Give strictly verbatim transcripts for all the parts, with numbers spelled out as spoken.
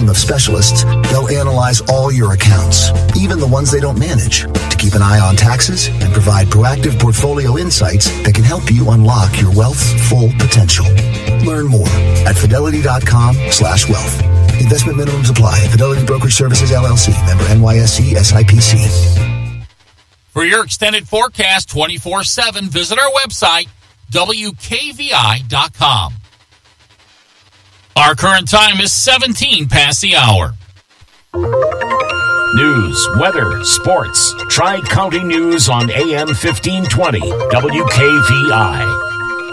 of specialists, they'll analyze all your accounts, even the ones they don't manage, to keep an eye on taxes and provide proactive portfolio insights that can help you unlock your wealth's full potential. Learn more at fidelity.com slash wealth. Investment minimums apply. Fidelity Brokerage Services, L L C. Member N Y S E S I P C. For your extended forecast twenty-four seven, visit our website, W K V I dot com. Our current time is seventeen past the hour. News, weather, sports. Tri-County News on A M fifteen twenty, W K V I.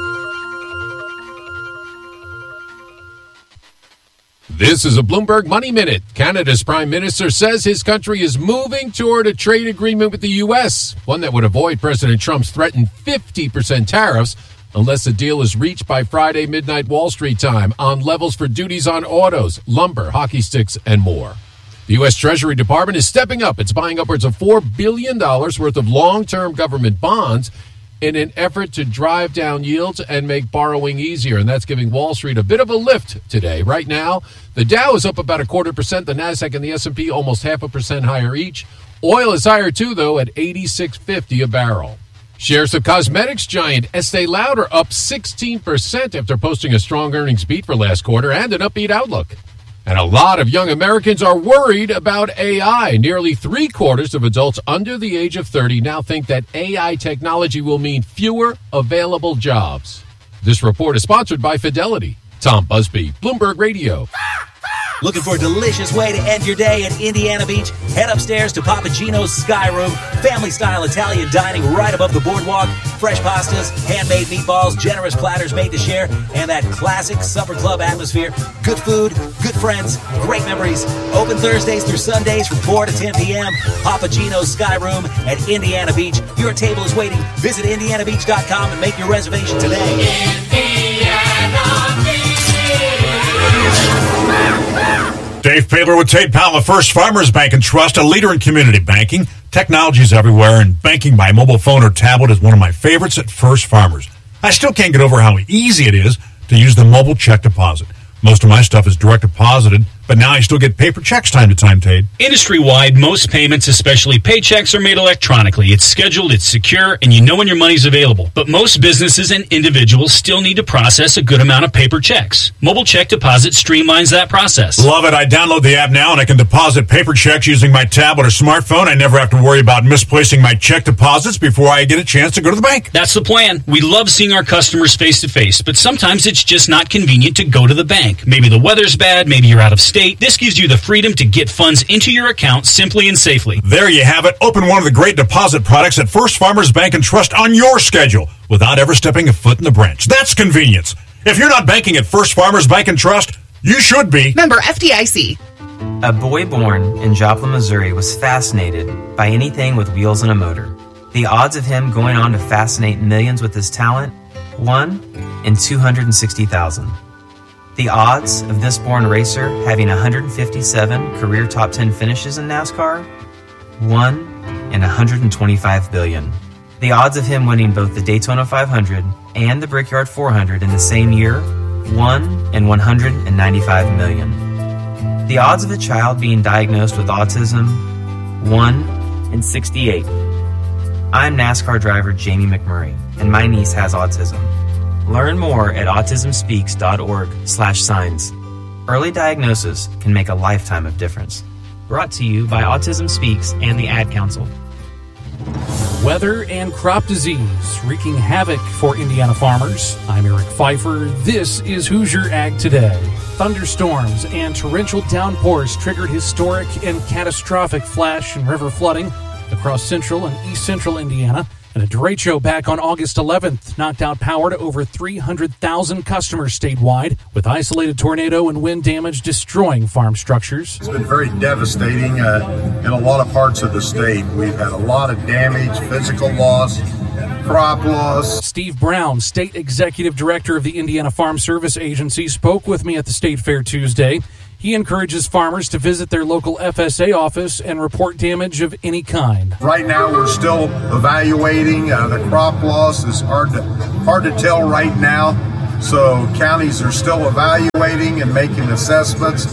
This is a Bloomberg Money Minute. Canada's Prime Minister says his country is moving toward a trade agreement with the U S, one that would avoid President Trump's threatened fifty percent tariffs unless a deal is reached by Friday midnight Wall Street time on levels for duties on autos, lumber, hockey sticks, and more. The U S Treasury Department is stepping up. It's buying upwards of four billion dollars worth of long-term government bonds in an effort to drive down yields and make borrowing easier. And that's giving Wall Street a bit of a lift today. Right now, the Dow is up about a quarter percent. The NASDAQ and the S and P almost half a percent higher each. Oil is higher, too, though, at eighty-six fifty a barrel. Shares of cosmetics giant Estee Lauder up sixteen percent after posting a strong earnings beat for last quarter and an upbeat outlook. And a lot of young Americans are worried about A I. Nearly three quarters of adults under the age of thirty now think that A I technology will mean fewer available jobs. This report is sponsored by Fidelity. Tom Busby, Bloomberg Radio. Looking for a delicious way to end your day at Indiana Beach? Head upstairs to Papa Gino's Sky Room. Family-style Italian dining right above the boardwalk. Fresh pastas, handmade meatballs, generous platters made to share, and that classic supper club atmosphere. Good food, good friends, great memories. Open Thursdays through Sundays from four to ten p.m. Papa Gino's Sky Room at Indiana Beach. Your table is waiting. Visit indiana beach dot com and make your reservation today. Indiana Beach. Dave Paler with Tate Powell, First Farmers Bank and Trust, a leader in community banking. Technology's everywhere, and banking by mobile phone or tablet is one of my favorites at First Farmers. I still can't get over how easy it is to use the mobile check deposit. Most of my stuff is direct deposited, but now I still get paper checks time to time, Tate. Industry-wide, most payments, especially paychecks, are made electronically. It's scheduled, it's secure, and you know when your money's available. But most businesses and individuals still need to process a good amount of paper checks. Mobile Check Deposit streamlines that process. Love it. I download the app now, and I can deposit paper checks using my tablet or smartphone. I never have to worry about misplacing my check deposits before I get a chance to go to the bank. That's the plan. We love seeing our customers face-to-face, but sometimes it's just not convenient to go to the bank. Maybe the weather's bad, maybe you're out of state. This gives you the freedom to get funds into your account simply and safely. There you have it. Open one of the great deposit products at First Farmers Bank and Trust on your schedule without ever stepping a foot in the branch. That's convenience. If you're not banking at First Farmers Bank and Trust, you should be. Member F D I C. A boy born in Joplin, Missouri was fascinated by anything with wheels and a motor. The odds of him going on to fascinate millions with his talent? one in two hundred sixty thousand. The odds of this born racer having one hundred fifty-seven career top ten finishes in NASCAR? one in one hundred twenty-five billion. The odds of him winning both the Daytona five hundred and the Brickyard four hundred in the same year? one in one hundred ninety-five million. The odds of a child being diagnosed with autism? one in sixty-eight. I'm NASCAR driver Jamie McMurray, and my niece has autism. Learn more at autism speaks dot org slash signs. Early diagnosis can make a lifetime of difference. Brought to you by Autism Speaks and the Ad Council. Weather and crop disease wreaking havoc for Indiana farmers. I'm Eric Pfeiffer. This is Hoosier Ag Today. Thunderstorms and torrential downpours triggered historic and catastrophic flash and river flooding across central and east central Indiana. And a derecho back on August eleventh knocked out power to over three hundred thousand customers statewide, with isolated tornado and wind damage destroying farm structures. It's been very devastating uh, in a lot of parts of the state. We've had a lot of damage, physical loss, crop loss. Steve Brown, State Executive Director of the Indiana Farm Service Agency, spoke with me at the State Fair Tuesday. He encourages farmers to visit their local F S A office and report damage of any kind. Right now, we're still evaluating. Uh, the crop loss is hard to, hard to tell right now. So counties are still evaluating and making assessments.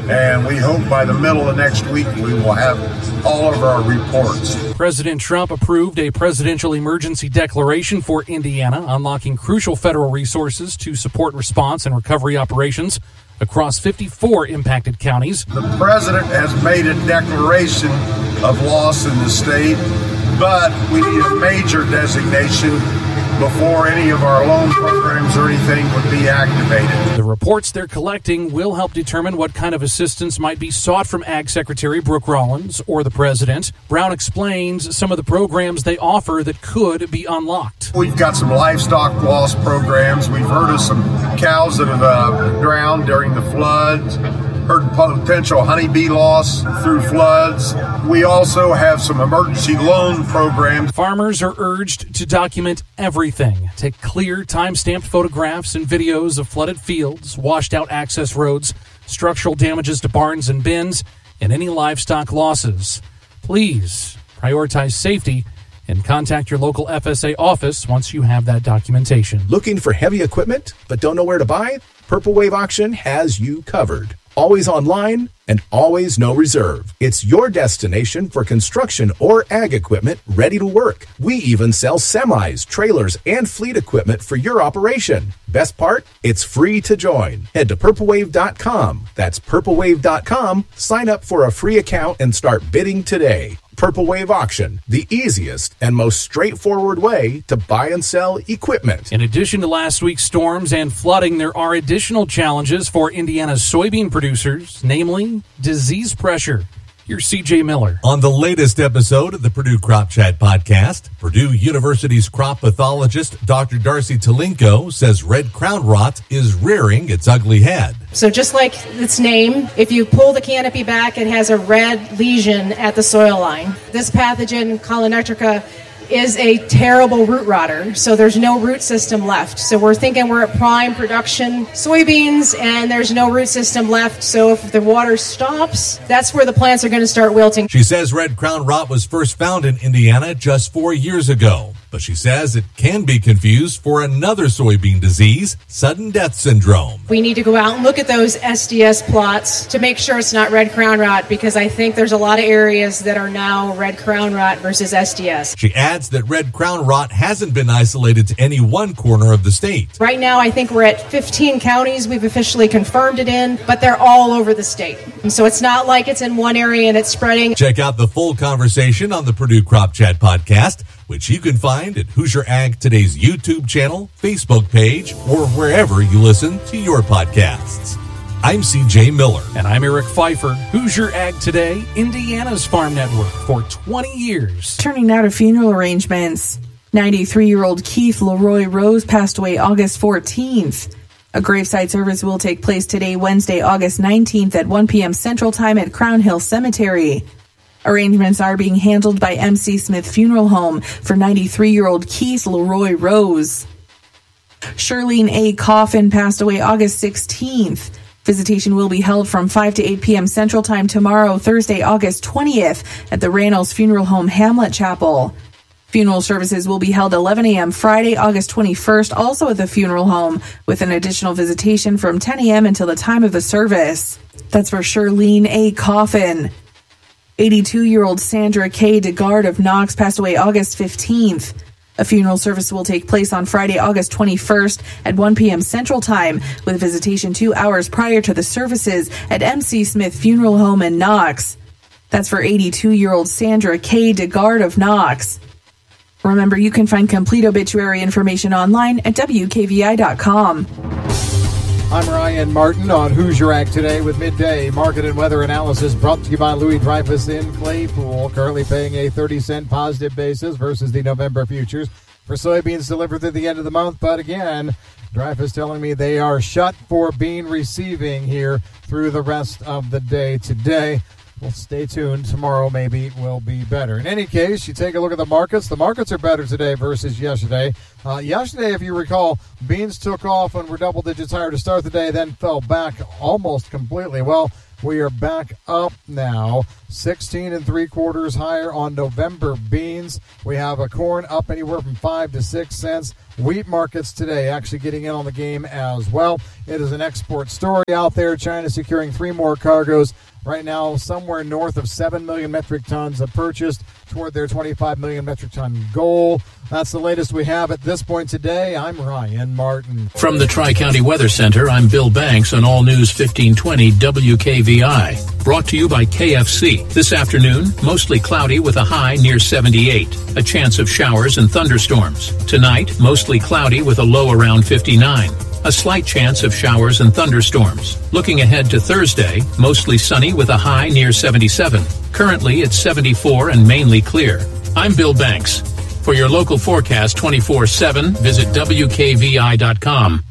and we hope by the middle of next week we will have all of our reports. President Trump approved a presidential emergency declaration for Indiana, unlocking crucial federal resources to support response and recovery operations across fifty-four impacted counties. The president has made a declaration of loss in the state, but we need a major designation before any of our loan programs or anything would be activated. The reports they're collecting will help determine what kind of assistance might be sought from Ag Secretary Brooke Rollins or the president. Brown explains some of the programs they offer that could be unlocked. We've got some livestock loss programs. We've heard of some cows that have uh, drowned during the floods. Heard potential honeybee loss through floods. We also have some emergency loan programs. Farmers are urged to document everything. Take clear, time-stamped photographs and videos of flooded fields, washed-out access roads, structural damages to barns and bins, and any livestock losses. Please prioritize safety and contact your local F S A office once you have that documentation. Looking for heavy equipment but don't know where to buy? Purple Wave Auction has you covered. Always online and always no reserve. It's your destination for construction or ag equipment ready to work. We even sell semis, trailers, and fleet equipment for your operation. Best part? It's free to join. Head to purple wave dot com. That's purple wave dot com. Sign up for a free account and start bidding today. Purple Wave Auction, the easiest and most straightforward way to buy and sell equipment. In addition to last week's storms and flooding, there are additional challenges for Indiana's soybean producers, namely disease pressure. Here's C J Miller. On the latest episode of the Purdue Crop Chat podcast, Purdue University's crop pathologist Doctor Darcy Talinko says red crown rot is rearing its ugly head. So just like its name, if you pull the canopy back, it has a red lesion at the soil line. This pathogen, Caulonectrica, is a terrible root rotter, so there's no root system left. So we're thinking we're at prime production soybeans, and there's no root system left, so if the water stops, that's where the plants are going to start wilting. She says red crown rot was first found in Indiana just four years ago, but she says it can be confused for another soybean disease, sudden death syndrome. We need to go out and look at those S D S plots to make sure it's not red crown rot, because I think there's a lot of areas that are now red crown rot versus S D S. She adds that red crown rot hasn't been isolated to any one corner of the state. Right now, I think we're at fifteen counties we've officially confirmed it in, but they're all over the state. And so it's not like it's in one area and it's spreading. Check out the full conversation on the Purdue Crop Chat podcast, which you can find at Hoosier Ag Today's YouTube channel, Facebook page, or wherever you listen to your podcasts. I'm C J Miller. And I'm Eric Pfeiffer. Hoosier Ag Today, Indiana's farm network for twenty years. Turning now to funeral arrangements. ninety-three-year-old Keith Leroy Rose passed away August fourteenth. A graveside service will take place today, Wednesday, August nineteenth at one p.m. Central Time at Crown Hill Cemetery. Arrangements are being handled by M C Smith Funeral Home for ninety-three-year-old Keith Leroy Rose. Shirlene A. Coffin passed away August sixteenth. Visitation will be held from five to eight p.m. Central Time tomorrow, Thursday, August twentieth, at the Rannells Funeral Home Hamlet Chapel. Funeral services will be held eleven a.m. Friday, August twenty-first, also at the funeral home, with an additional visitation from ten a.m. until the time of the service. That's for Shirlene A. Coffin. eighty-two-year-old Sandra K. DeGard of Knox passed away August fifteenth. A funeral service will take place on Friday, August twenty-first at one p.m. Central Time, with visitation two hours prior to the services at M C Smith Funeral Home in Knox. That's for eighty-two-year-old Sandra K. DeGard of Knox. Remember, you can find complete obituary information online at W K V I dot com. I'm Ryan Martin on Hoosier Ag Today with midday market and weather analysis brought to you by Louis Dreyfus in Claypool, currently paying a thirty cent positive basis versus the November futures for soybeans delivered through the end of the month. But again, Dreyfus telling me they are shut for bean receiving here through the rest of the day today. Well, stay tuned. Tomorrow maybe will be better. In any case, you take a look at the markets. The markets are better today versus yesterday. Uh, yesterday, if you recall, beans took off and were double digits higher to start the day, then fell back almost completely. Well, We are back up now, sixteen and three quarters higher on November beans. We have a corn up anywhere from five to six cents. Wheat markets today actually getting in on the game as well. It is an export story out there. China securing three more cargoes. Right now, somewhere north of seven million metric tons have purchased toward their twenty-five million metric ton goal. That's the latest we have at this point today. I'm Ryan Martin. From the Tri-County Weather Center, I'm Bill Banks on All News fifteen twenty W K V I. Brought to you by K F C. This afternoon, mostly cloudy with a high near seventy-eight. A chance of showers and thunderstorms. Tonight, mostly cloudy with a low around fifty-nine. A slight chance of showers and thunderstorms. Looking ahead to Thursday, mostly sunny with a high near seventy-seven. Currently, it's seventy-four and mainly clear. I'm Bill Banks. For your local forecast twenty-four seven, visit W K V I dot com.